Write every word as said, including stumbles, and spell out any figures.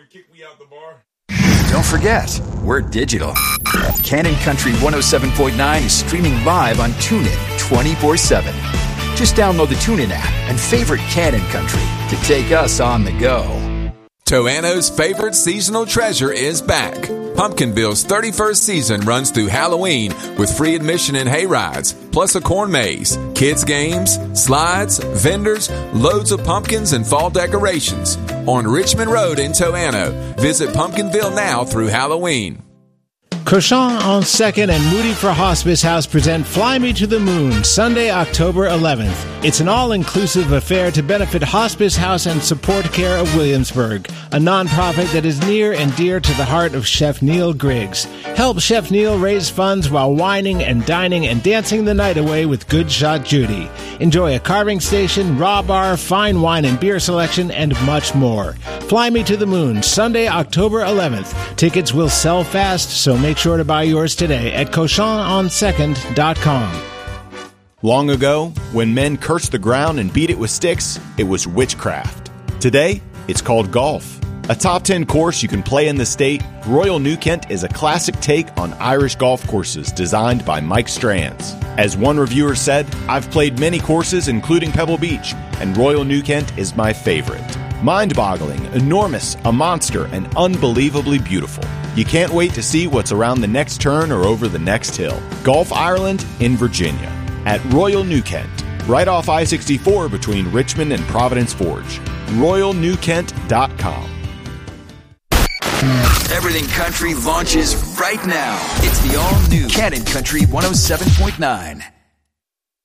kick me out the bar. Don't forget, we're digital. Cannon Country one oh seven point nine is streaming live on TuneIn twenty-four seven. Just download the TuneIn app and favorite Cannon Country to take us on the go. Toano's favorite seasonal treasure is back. Pumpkinville's thirty-first season runs through Halloween with free admission and hay rides, plus a corn maze, kids games, slides, vendors, loads of pumpkins and fall decorations. On Richmond Road in Toano. Visit Pumpkinville now through Halloween. Cochon on second and Moody for Hospice House present Fly Me to the Moon, Sunday, October eleventh. It's an all-inclusive affair to benefit Hospice House and Support Care of Williamsburg, a nonprofit that is near and dear to the heart of Chef Neil Griggs. Help Chef Neil raise funds while wining and dining and dancing the night away with Good Shot Judy. Enjoy a carving station, raw bar, fine wine and beer selection, and much more. Fly Me to the Moon, Sunday, October eleventh. Tickets will sell fast, so make sure to buy yours today at cochon on second dot com. Long ago, when men cursed the ground and beat it with sticks, it was witchcraft. Today, it's called golf. A top ten course you can play in the state, Royal New Kent is a classic take on Irish golf courses designed by Mike Strands. As one reviewer said, I've played many courses, including Pebble Beach, and Royal New Kent is my favorite. Mind-boggling, enormous, a monster, and unbelievably beautiful. You can't wait to see what's around the next turn or over the next hill. Golf Ireland in Virginia at Royal New Kent, right off I sixty-four between Richmond and Providence Forge. royal new kent dot com. Everything Country launches right now. It's the all-new Cannon Country one oh seven point nine.